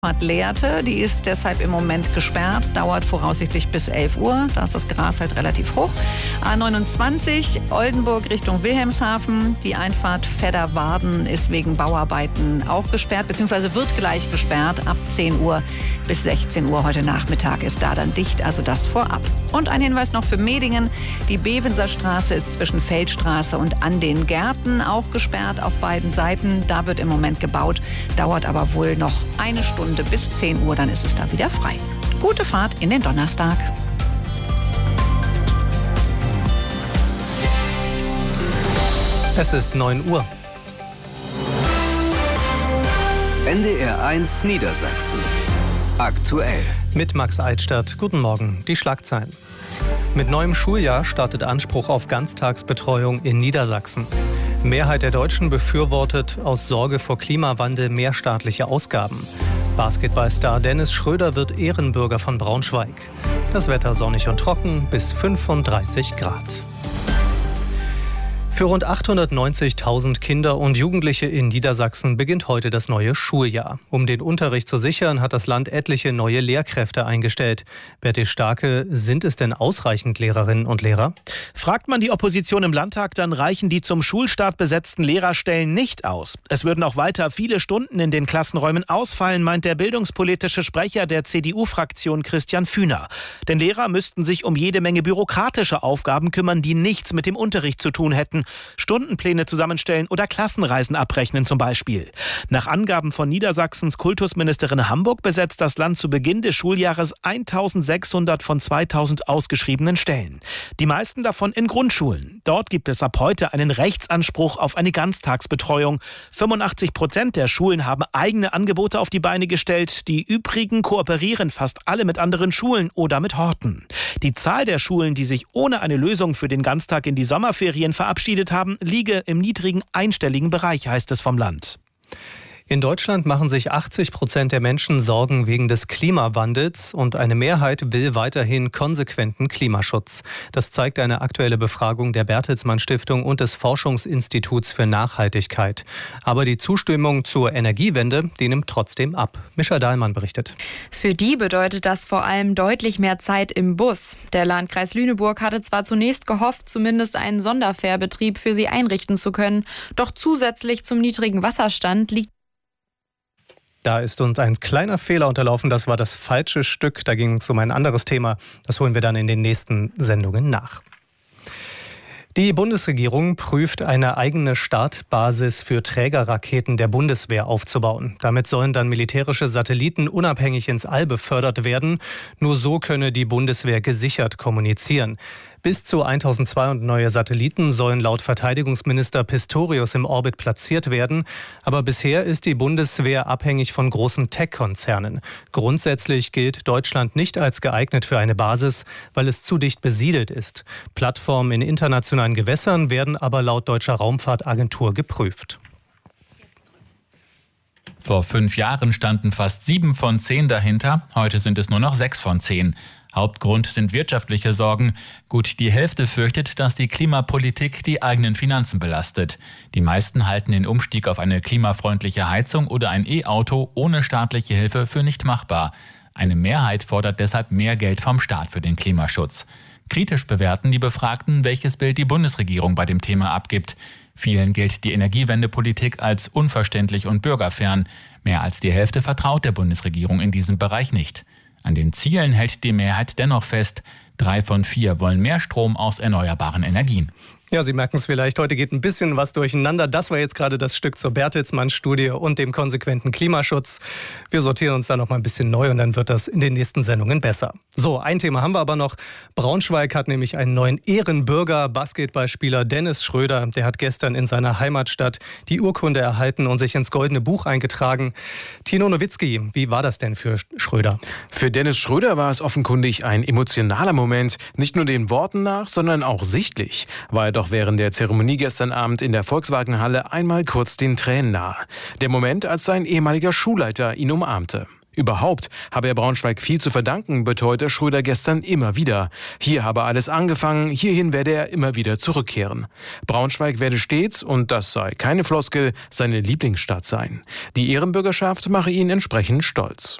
Lehrte, die ist deshalb im Moment gesperrt, dauert voraussichtlich bis 11 Uhr. Da ist das Gras halt relativ hoch. A29 Oldenburg Richtung Wilhelmshaven. Die Einfahrt Vedderwarden ist wegen Bauarbeiten auch gesperrt, beziehungsweise wird gleich gesperrt. Ab 10 Uhr bis 16 Uhr heute Nachmittag ist da dann dicht, also das vorab. Und ein Hinweis noch für Medingen. Die Bevenser Straße ist zwischen Feldstraße und an den Gärten auch gesperrt auf beiden Seiten. Da wird im Moment gebaut, dauert aber wohl noch eine Stunde bis 10 Uhr, dann ist es da wieder frei. Gute Fahrt in den Donnerstag. Es ist 9 Uhr. NDR 1 Niedersachsen. Aktuell. Mit Max Eichstadt. Guten Morgen. Die Schlagzeilen. Mit neuem Schuljahr startet Anspruch auf Ganztagsbetreuung in Niedersachsen. Mehrheit der Deutschen befürwortet aus Sorge vor Klimawandel mehr staatliche Ausgaben. Basketballstar Dennis Schröder wird Ehrenbürger von Braunschweig. Das Wetter sonnig und trocken bis 35 Grad. Für rund 890.000 Kinder und Jugendliche in Niedersachsen beginnt heute das neue Schuljahr. Um den Unterricht zu sichern, hat das Land etliche neue Lehrkräfte eingestellt. Berti Starke, sind es denn ausreichend Lehrerinnen und Lehrer? Fragt man die Opposition im Landtag, dann reichen die zum Schulstart besetzten Lehrerstellen nicht aus. Es würden auch weiter viele Stunden in den Klassenräumen ausfallen, meint der bildungspolitische Sprecher der CDU-Fraktion Christian Fühner. Denn Lehrer müssten sich um jede Menge bürokratische Aufgaben kümmern, die nichts mit dem Unterricht zu tun hätten. Stundenpläne zusammenstellen oder Klassenreisen abrechnen zum Beispiel. Nach Angaben von Niedersachsens Kultusministerin Hamburg besetzt das Land zu Beginn des Schuljahres 1.600 von 2.000 ausgeschriebenen Stellen. Die meisten davon in Grundschulen. Dort gibt es ab heute einen Rechtsanspruch auf eine Ganztagsbetreuung. 85% der Schulen haben eigene Angebote auf die Beine gestellt. Die übrigen kooperieren fast alle mit anderen Schulen oder mit Horten. Die Zahl der Schulen, die sich ohne eine Lösung für den Ganztag in die Sommerferien verabschiedet haben, liege im niedrigen einstelligen Bereich, heißt es vom Land. In Deutschland machen sich 80% der Menschen Sorgen wegen des Klimawandels und eine Mehrheit will weiterhin konsequenten Klimaschutz. Das zeigt eine aktuelle Befragung der Bertelsmann Stiftung und des Forschungsinstituts für Nachhaltigkeit. Aber die Zustimmung zur Energiewende, die nimmt trotzdem ab. Mischa Dahlmann berichtet. Für die bedeutet das vor allem deutlich mehr Zeit im Bus. Der Landkreis Lüneburg hatte zwar zunächst gehofft, zumindest einen Sonderfährbetrieb für sie einrichten zu können, doch zusätzlich zum niedrigen Wasserstand liegt Da ist uns ein kleiner Fehler unterlaufen. Das war das falsche Stück. Da ging es um ein anderes Thema. Das holen wir dann in den nächsten Sendungen nach. Die Bundesregierung prüft, eine eigene Startbasis für Trägerraketen der Bundeswehr aufzubauen. Damit sollen dann militärische Satelliten unabhängig ins All befördert werden. Nur so könne die Bundeswehr gesichert kommunizieren. Bis zu 1.200 neue Satelliten sollen laut Verteidigungsminister Pistorius im Orbit platziert werden. Aber bisher ist die Bundeswehr abhängig von großen Tech-Konzernen. Grundsätzlich gilt Deutschland nicht als geeignet für eine Basis, weil es zu dicht besiedelt ist. Plattformen in internationalen Gewässern werden aber laut Deutscher Raumfahrtagentur geprüft. Vor 5 Jahren standen fast 7 von 10 dahinter. Heute sind es nur noch 6 von 10. Hauptgrund sind wirtschaftliche Sorgen. Gut die Hälfte fürchtet, dass die Klimapolitik die eigenen Finanzen belastet. Die meisten halten den Umstieg auf eine klimafreundliche Heizung oder ein E-Auto ohne staatliche Hilfe für nicht machbar. Eine Mehrheit fordert deshalb mehr Geld vom Staat für den Klimaschutz. Kritisch bewerten die Befragten, welches Bild die Bundesregierung bei dem Thema abgibt. Vielen gilt die Energiewendepolitik als unverständlich und bürgerfern. Mehr als die Hälfte vertraut der Bundesregierung in diesem Bereich nicht. An den Zielen hält die Mehrheit dennoch fest. 3 von 4 wollen mehr Strom aus erneuerbaren Energien. Ja, Sie merken es vielleicht, heute geht ein bisschen was durcheinander. Das war jetzt gerade das Stück zur Bertelsmann-Studie und dem konsequenten Klimaschutz. Wir sortieren uns da noch mal ein bisschen neu und dann wird das in den nächsten Sendungen besser. So, ein Thema haben wir aber noch. Braunschweig hat nämlich einen neuen Ehrenbürger, Basketballspieler Dennis Schröder. Der hat gestern in seiner Heimatstadt die Urkunde erhalten und sich ins Goldene Buch eingetragen. Tino Nowitzki, wie war das denn für Schröder? Für Dennis Schröder war es offenkundig ein emotionaler Moment. Nicht nur den Worten nach, sondern auch sichtlich. War er doch während der Zeremonie gestern Abend in der Volkswagenhalle einmal kurz den Tränen nahe. Der Moment, als sein ehemaliger Schulleiter ihn umarmte. Überhaupt habe er Braunschweig viel zu verdanken, beteuerte Schröder gestern immer wieder. Hier habe alles angefangen, hierhin werde er immer wieder zurückkehren. Braunschweig werde stets, und das sei keine Floskel, seine Lieblingsstadt sein. Die Ehrenbürgerschaft mache ihn entsprechend stolz.